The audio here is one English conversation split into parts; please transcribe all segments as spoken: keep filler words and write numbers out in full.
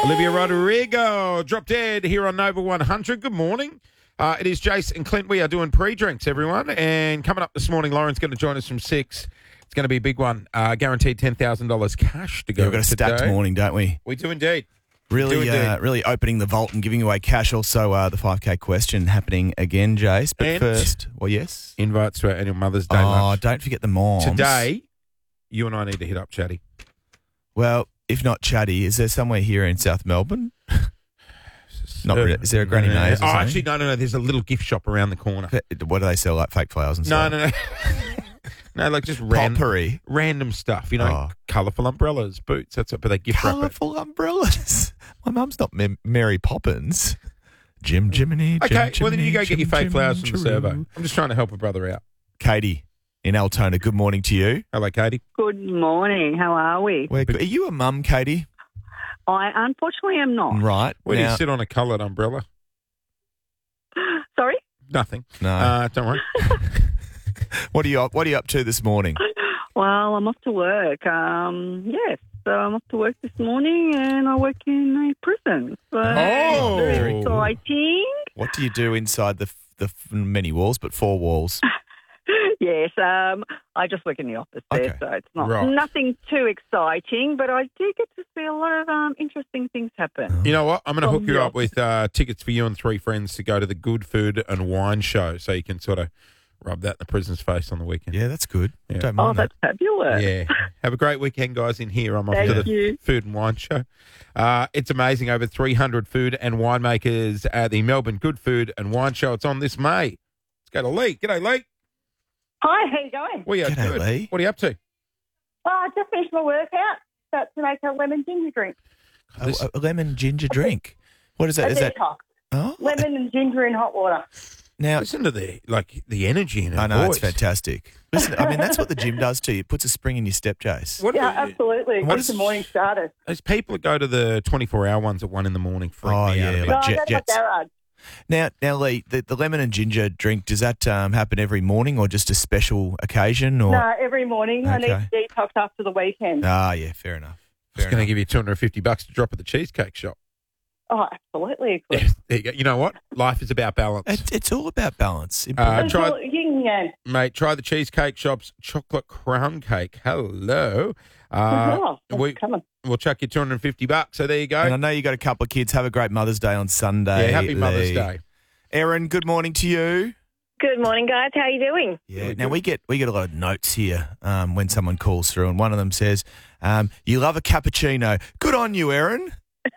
Olivia Rodrigo dropped dead here on Nova one hundred. Good morning. Uh, it is Jace and Clint. We are doing pre-drinks, everyone. And coming up this morning, Lauren's going to join us from six. It's going to be a big one. Uh, guaranteed ten thousand dollars cash to go. Yeah, we've got a stacked today. morning, don't we? We do indeed. Really, do indeed. uh, really opening the vault and giving away cash. Also, uh, the five K question happening again, Jace. But And first, well, yes. Invites to our annual Mother's Day Oh, lunch. don't forget the moms. Today, you and I need to hit up Chatty. Well, if not Chatty, is there somewhere here in South Melbourne? Not really. Is there a Granny Mays or Oh, something? actually, no, no, no. There's a little gift shop around the corner. What do they sell, like fake flowers and No, stuff? no, no. No, like just ran, Potpourri. random stuff. You know, Oh. colourful umbrellas, boots. That's it. But they gift wrap it. Colourful umbrellas. My mum's not M- Mary Poppins. Jim Jiminy. Jim, Okay, well then you Jiminy, go get Jim, your fake Jim, flowers from the Chiroo. servo. I'm just trying to help a brother out. Katie in Altona, good morning to you. Hello, Katie. Good morning. How are we? We're good. Are you a mum, Katie? I unfortunately am not. Right. Where do now- you sit on a coloured umbrella? Sorry? Nothing. No. Uh, don't worry. what are you up, What are you up to this morning? Well, I'm off to work. Um, yes, so I'm off to work this morning and I work in a prison. So Oh. very exciting. What do you do inside the f- the f- many walls, but four walls? Yes, um, I just work in the office there, Okay. so it's not Right. nothing too exciting, but I do get to see a lot of um, interesting things happen. You know what? I'm going to From hook you the up with uh, tickets for you and three friends to go to the Good Food and Wine Show, so you can sort of rub that in the prisoner's face on the weekend. Yeah, that's good. Yeah. Don't Oh, mind that. that's fabulous. Yeah. Have a great weekend, guys, in here. I'm off Thank to the you. Food and Wine Show. Uh, it's amazing. Over three hundred food and winemakers at the Melbourne Good Food and Wine Show. It's on this May. Let's go to Lee. G'day, Lee. Hi, how you going? We are G'day, good. Lee. What are you up to? Oh, I just finished my workout. About to make a lemon ginger drink. A, This- a lemon ginger drink. What is that? A Is that? detox. Oh, Lemon and ginger in hot water. now Listen to the like the energy in her I know voice. it's fantastic. Listen, I mean that's what the gym does to you. It puts a spring in your step, Jace. What Yeah, are- absolutely. what Gets is- the morning started. Those people that go to the twenty-four hour ones at one in the morning freak Oh, me yeah, out. a bit. like- No, jet- that's jets. my garage. Now, now, Lee, the, the lemon and ginger drink does that um, happen every morning or just a special occasion? Or No, every morning. I need Okay. to detox after the weekend. ah, yeah, fair enough. It's Fair going to enough. give you two hundred fifty bucks to drop at the Cheesecake Shop. Oh, absolutely. Yeah, there you go. You know what? Life is about balance. It's, it's all about balance. Uh, It's try- all yin yang. Mate, try the Cheesecake Shop's chocolate crown cake. Hello. Uh, Oh, that's we, coming. we'll chuck you two hundred fifty bucks. So there you and I go. know you got a couple of kids. Have a great Mother's Day on Sunday. Yeah, happy Mother's Lee. Day. Erin, good morning to you. Good morning, guys. How are you doing? Yeah. Now we get we get a lot of notes here um, when someone calls through, and one of them says, um, "You love a cappuccino." Good on you, Erin.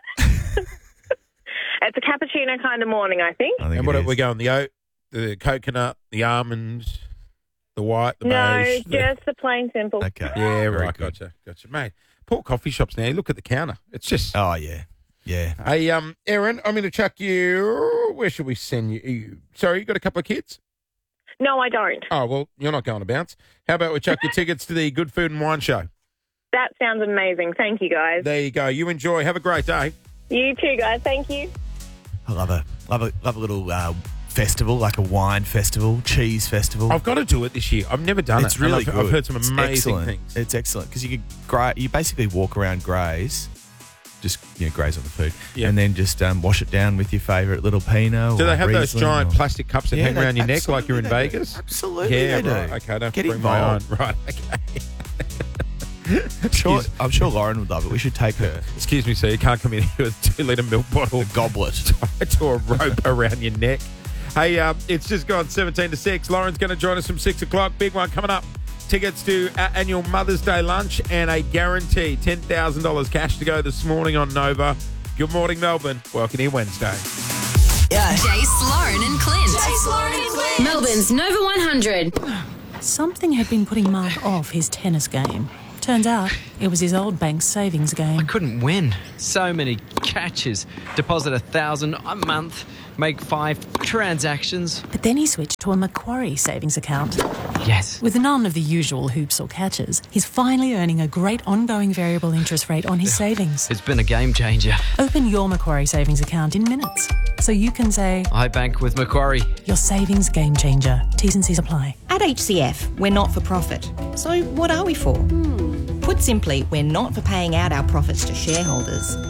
It's a cappuccino kind of morning, I think. I think And what it are we is. going? The oat, the coconut, the almonds, the white, the No, beige. the- just the plain simple. Okay. yeah, Very right. good. Gotcha, gotcha, mate. Poor coffee shops now. You look at the counter. It's just. Oh yeah, yeah. Hey, um, Erin, I'm going to chuck you. Where should we send you? you? Sorry, you got a couple of kids? No, I don't. Oh, well, you're not going to bounce. How about we chuck your tickets to the Good Food and Wine Show? That sounds amazing. Thank you, guys. There you go. You enjoy. Have a great day. You too, guys. Thank you. I love a love a love a little uh, festival, like a wine festival, cheese festival. I've got to do it this year. I've never done it's it. and really I've, good. I've heard some It's amazing excellent. things. It's excellent because you could gra- you basically walk around Grays, just you know graze on the food, Yeah. and then just um, wash it down with your favourite little Pinot. Do or they have those Riesling giant or- plastic cups that Yeah, hang they- around your neck like you're in absolutely they do. Vegas? Absolutely, Yeah, they right. do. Okay, I don't Get bring my own. involved. Right, okay. I'm sure, I'm sure Lauren would love it. We should take her Excuse me, sir. You can't come in here with a two-litre milk bottle goblet. tied to a rope around your neck. Hey, uh, it's just gone seventeen to six. Lauren's going to join us from six o'clock. Big one coming up. Tickets to our annual Mother's Day lunch and a guaranteed ten thousand dollars cash to go this morning on Nova. Good morning, Melbourne. Welcome here Wednesday. Jace, Lauren and Clint. Jace, Lauren and Clint. Melbourne's Nova one hundred. Something had been putting Mark off his tennis game. Turns out it was his old bank's savings game. I couldn't win. So many catches. Deposit a thousand a month. Make five transactions. But then he switched to a Macquarie savings account. Yes. With none of the usual hoops or catches, he's finally earning a great ongoing variable interest rate on his savings. It's been a game changer. Open your Macquarie savings account in minutes, so you can say, I bank with Macquarie. your savings game changer. T's and C's apply. At H C F, we're not for profit. So what are we for? Put simply, we're not for paying out our profits to shareholders.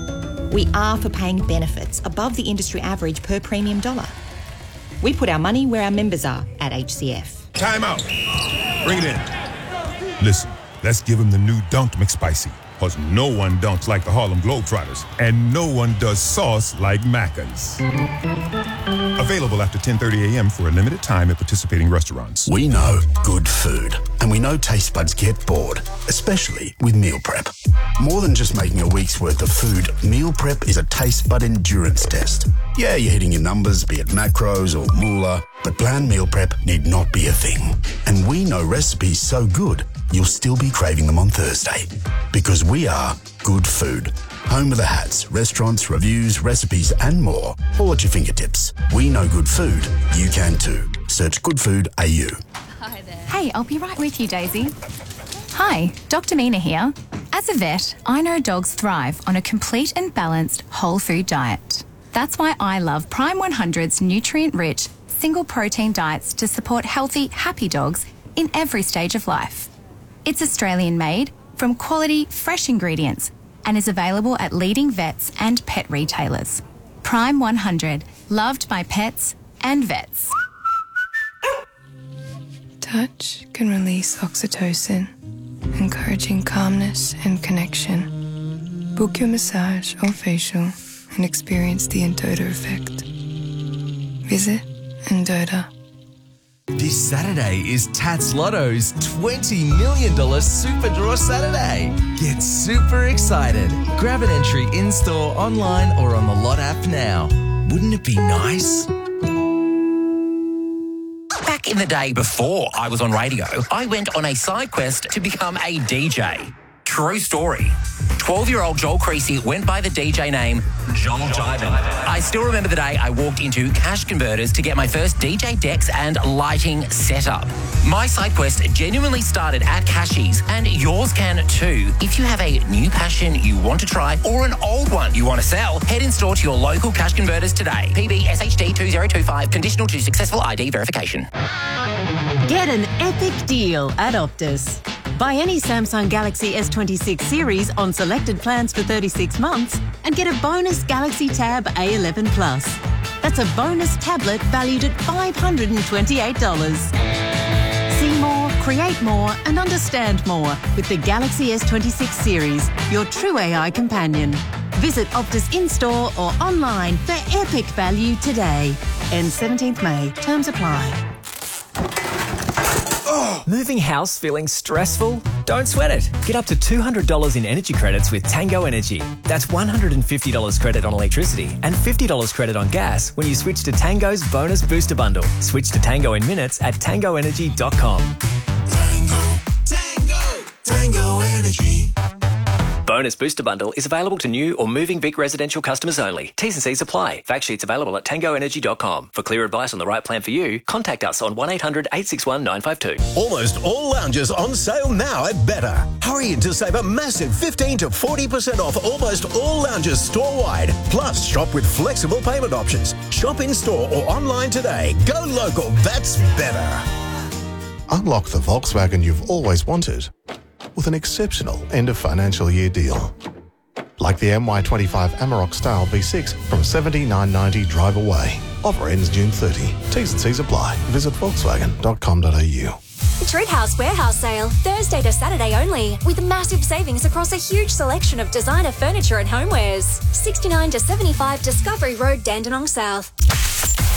We are for paying benefits above the industry average per premium dollar. We put our money where our members are at H C F. Time out. Bring it in. Listen, let's give him the new Dunked McSpicy. Because no one dunks like the Harlem Globetrotters. And no one does sauce like Macca's. Available after ten thirty a.m. for a limited time at participating restaurants. We know good food. And we know taste buds get bored. Especially with meal prep. More than just making a week's worth of food, meal prep is a taste bud endurance test. Yeah, you're hitting your numbers, be it macros or moolah. But bland meal prep need not be a thing. And we know recipes so good, you'll still be craving them on Thursday. Because we are good food. Home of the hats, restaurants, reviews, recipes, and more. All at your fingertips. We know good food. You can too. Search Good Food A U. Hi there. Hey, I'll be right with you, Daisy. Hi, Doctor Mina here. As a vet, I know dogs thrive on a complete and balanced whole food diet. That's why I love Prime one hundred's nutrient-rich, single protein diets to support healthy, happy dogs in every stage of life. It's Australian-made, from quality, fresh ingredients, and is available at leading vets and pet retailers. Prime one hundred, loved by pets and vets. Touch can release oxytocin, encouraging calmness and connection. Book your massage or facial and experience the Endota effect. Visit Endota. This Saturday is Tats Lotto's twenty million dollars Super Draw Saturday. Get super excited. Grab an entry in-store, online or on the Lot app now. Wouldn't it be nice? Back in the day before I was on radio, I went on a side quest to become a D J. True story. twelve-year-old Joel Creasy went by the D J name Joel Jivin. I still remember the day I walked into Cash Converters to get my first D J decks and lighting setup. My side quest genuinely started at Cashies, and yours can too. If you have a new passion you want to try or an old one you want to sell, head in store to your local Cash Converters today. P B S H D two zero two five, conditional to successful I D verification. Get an epic deal at Optus. Buy any Samsung Galaxy S twenty-six series on selected plans for thirty-six months and get a bonus Galaxy Tab A eleven Plus. That's a bonus tablet valued at five hundred twenty-eight dollars. See more, create more and understand more with the Galaxy S twenty-six series, your true A I companion. Visit Optus in-store or online for epic value today. Ends seventeenth May. Terms apply. Moving house feeling stressful? Don't sweat it. Get up to two hundred dollars in energy credits with Tango Energy. That's one hundred fifty dollars credit on electricity and fifty dollars credit on gas when you switch to Tango's Bonus Booster Bundle. Switch to Tango in minutes at tango energy dot com. Tango, Tango, Tango Energy. Bonus Booster Bundle is available to new or moving Vic residential customers only. T's and C's apply. Fact sheets available at tango energy dot com. For clear advice on the right plan for you, contact us on one eight hundred eight six one nine five two. Almost all lounges on sale now at Better. Hurry in to save a massive fifteen to forty percent off almost all lounges store-wide. Plus, shop with flexible payment options. Shop in-store or online today. Go local, that's better. Unlock the Volkswagen you've always wanted with an exceptional end of financial year deal. Like the M Y twenty-five Amarok Style V six from seventy-nine ninety drive away. Offer ends June thirtieth. T's and C's apply. Visit volkswagen dot com dot a u. Treathouse Warehouse Sale, Thursday to Saturday only, with massive savings across a huge selection of designer furniture and homewares. sixty-nine to seventy-five Discovery Road, Dandenong South.